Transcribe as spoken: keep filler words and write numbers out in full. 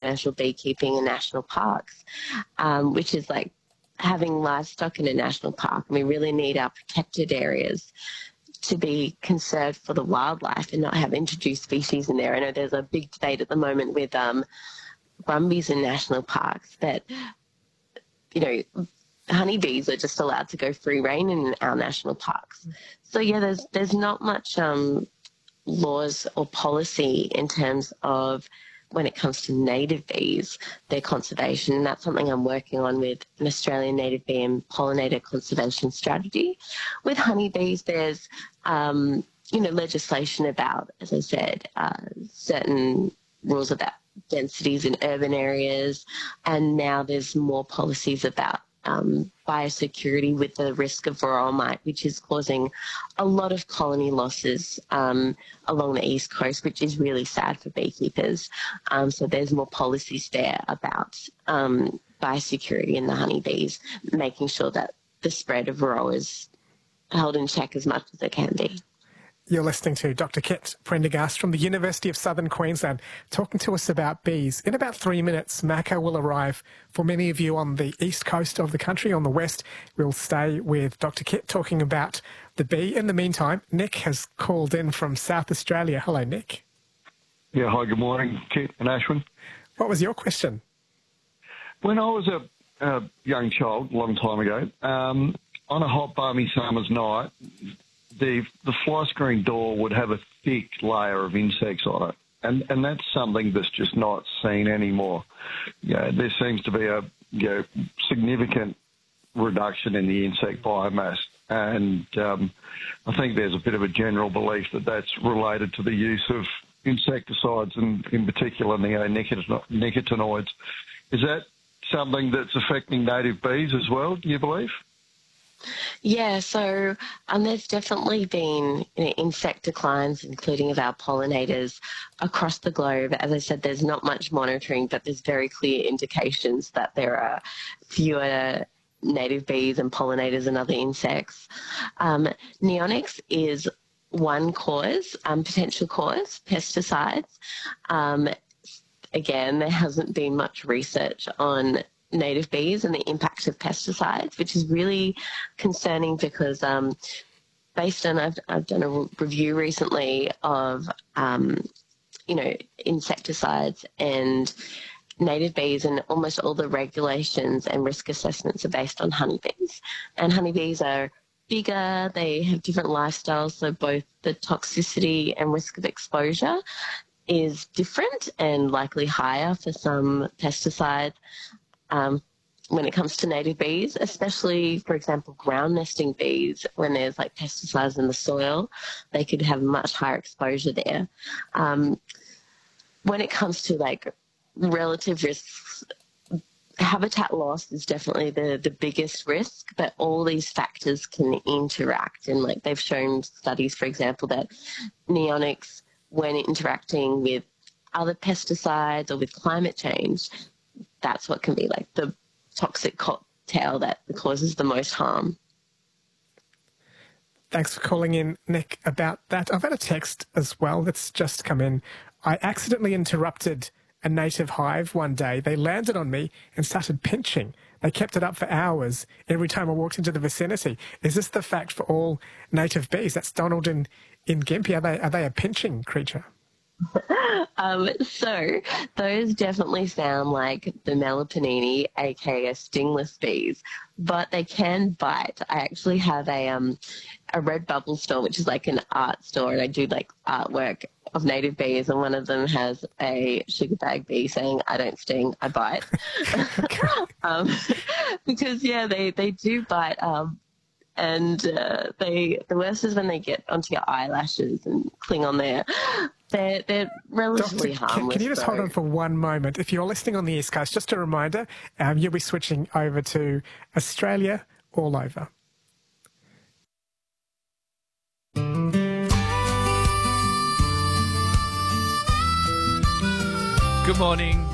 commercial beekeeping in national parks, um, which is like having livestock in a national park. And we really need our protected areas to be conserved for the wildlife and not have introduced species in there. I know there's a big debate at the moment with um, brumbies in national parks that, you know, honeybees are just allowed to go free rein in our national parks. So, yeah, there's there's not much um, laws or policy in terms of when it comes to native bees, their conservation. And that's something I'm working on with an Australian native bee and pollinator conservation strategy. With honeybees, there's, um, you know, legislation about, as I said, uh, certain rules about densities in urban areas. And now there's more policies about Um, biosecurity with the risk of varroa mite, which is causing a lot of colony losses um, along the east coast, which is really sad for beekeepers. Um, so there's more policies there about um, biosecurity in the honeybees, making sure that the spread of varroa is held in check as much as it can be. You're listening to Doctor Kit Prendergast from the University of Southern Queensland, talking to us about bees. In about three minutes, Mako will arrive. For many of you on the east coast of the country, on the west, we'll stay with Doctor Kit talking about the bee. In the meantime, Nick has called in from South Australia. Hello, Nick. Yeah, hi, good morning, Kit and Ashwin. What was your question? When I was a, a young child, a long time ago, um, on a hot, balmy summer's night, the the fly screen door would have a thick layer of insects on it, and and that's something that's just not seen anymore. You know, there seems to be a you know, significant reduction in the insect biomass, and um, I think there's a bit of a general belief that that's related to the use of insecticides, and in particular neonicotinoids. Is that something that's affecting native bees as well, do you believe? Yeah, so um, there's definitely been you know, insect declines, including of our pollinators, across the globe. As I said, there's not much monitoring, but there's very clear indications that there are fewer native bees and pollinators and other insects. Um, neonics is one cause, um, potential cause, pesticides. Um, again, there hasn't been much research on native bees and the impact of pesticides, which is really concerning because um, based on, I've, I've done a re- review recently of, um, you know, insecticides and native bees, and almost all the regulations and risk assessments are based on honeybees. And honeybees are bigger, they have different lifestyles, so both the toxicity and risk of exposure is different and likely higher for some pesticides. Um, when it comes to native bees, especially, for example, ground nesting bees, when there's like pesticides in the soil, they could have much higher exposure there. Um, when it comes to like relative risks, habitat loss is definitely the, the biggest risk, but all these factors can interact. And like they've shown studies, for example, that neonics, when interacting with other pesticides or with climate change, that's what can be like the toxic cocktail that causes the most harm. Thanks for calling in, Nick, about that. I've had a text as well that's just come in. I accidentally interrupted a native hive one day. They landed on me and started pinching. They kept it up for hours every time I walked into the vicinity. Is this the fact for all native bees? That's Donald in, in Gympie. Are they, are they a pinching creature? um, so those definitely sound like the Meliponini, aka stingless bees, but they can bite. I actually have a um a Redbubble store, which is like an art store, and I do like artwork of native bees, and one of them has a sugar bag bee saying, "I don't sting, I bite." um, because yeah, they they do bite. Um, and uh, they the worst is when they get onto your eyelashes and cling on there. They're, they're relatively Doctor, harmless. Can, can you just though. hold on for one moment? If you're listening on the East Coast, just a reminder, um, you'll be switching over to Australia all over. Good morning.